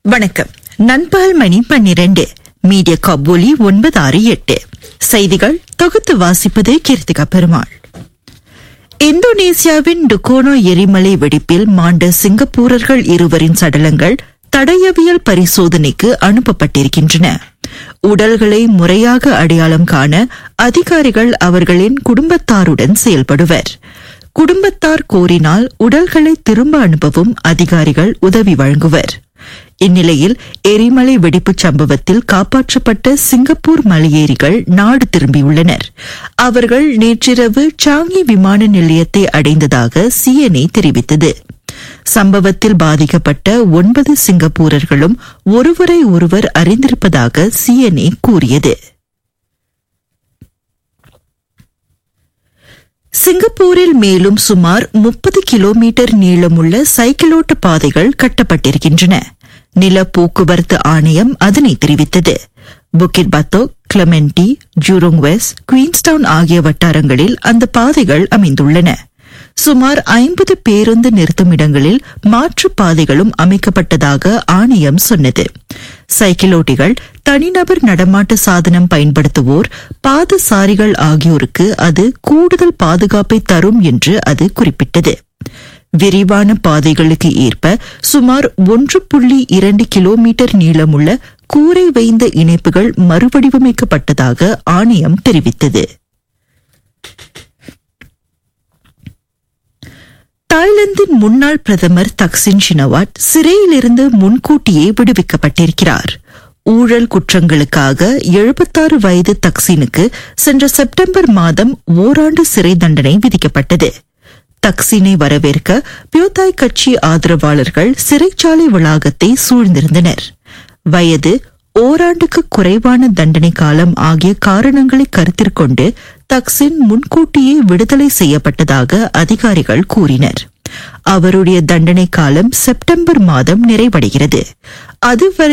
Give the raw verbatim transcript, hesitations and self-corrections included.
வணக்கம். நண்பகல் மணி பன்னிரண்டு. மீடியா கபோலி ஒன்பது ஆறு எட்டு. செய்திகள் தொகுத்து வாசிப்பது கீர்த்திகா பெருமாள். இந்தோனேசியாவின் டுகோனோ எரிமலை வெடிப்பில் மாண்ட சிங்கப்பூரர்கள் இருவரின் சடலங்கள் தடயவியல் பரிசோதனைக்கு அனுப்பப்பட்டிருக்கின்றன. உடல்களை முறையாக அடையாளம் காண அதிகாரிகள் அவர்களின் குடும்பத்தாருடன் செயல்படுவர். குடும்பத்தார் கோரினால் உடல்களை திரும்ப அனுப்பவும் அதிகாரிகள் உதவி வழங்குவர். இந்நிலையில் எரிமலை வெடிப்புச் சம்பவத்தில் காப்பாற்றப்பட்ட சிங்கப்பூர் மலையேறிகள் நாடு திரும்பியுள்ளனர். அவர்கள் நேற்றிரவு சாங்கி விமான நிலையத்தை அடைந்ததாக சிஎன்ஏ தெரிவித்தது. சம்பவத்தில் பாதிக்கப்பட்ட ஒன்பது சிங்கப்பூரர்களும் ஒருவரை ஒருவர் அறிந்திருப்பதாக சிஎன்ஏ கூறியது. சிங்கப்பூரில் மேலும் சுமார் முப்பது கிலோமீட்டர் நீளமுள்ள சைக்கிளோட்ட பாதைகள் கட்டப்பட்டிருக்கின்றன. நில போக்குவரத்து ஆணையம் அதனை தெரிவித்தது. புக்கிட் பத்தோ, கிளமெண்டி, ஜூரோங் வெஸ்ட், குயின்ஸ்டவுன் ஆகிய வட்டாரங்களில் அந்த பாதைகள் அமைந்துள்ளன. சுமார் ஐம்பது பேருந்து நிறுத்துமிடங்களில் மாற்று பாதைகளும் அமைக்கப்பட்டதாக ஆணையம் சொன்னது. சைக்கிளோட்டிகள், தனிநபர் நடமாட்ட சாதனம் பயன்படுத்துவோர், பாதசாரிகள் ஆகியோருக்கு அது கூடுதல் பாதுகாப்பை தரும் என்று அது குறிப்பிட்டது. விரிவான பாதைகளுக்கு ஏற்ப சுமார் ஒன்று புள்ளி இரண்டு கிலோமீட்டர் நீளமுள்ள கூரை வைந்த இணைப்புகள் மறுவடிவமைக்கப்பட்டதாக ஆணையம் தெரிவித்தது. தாய்லாந்தின் முன்னாள் பிரதமர் தக்சின் ஷினவாட் சிறையிலிருந்து முன்கூட்டியே விடுவிக்கப்பட்டிருக்கிறார். ஊழல் குற்றங்களுக்காக எழுபத்தாறு வயது தக்சினுக்கு சென்ற செப்டம்பர் மாதம் ஓராண்டு சிறை தண்டனை விதிக்கப்பட்டது. தக்சினை வரவேற்க பியோதாய் கட்சி ஆதரவாளர்கள் சிறைச்சாலை வளாகத்தை சூழ்ந்திருந்தனர். வயது, ஓராண்டுக்கு குறைவான தண்டனை காலம் ஆகிய காரணங்களை கருத்தில் கொண்டு தக்சின் முன்கூட்டியே விடுதலை செய்யப்பட்டதாக அதிகாரிகள் கூறினர். அவருடைய தண்டனை காலம் செப்டம்பர் மாதம் நிறைவடைகிறது. அதுவரை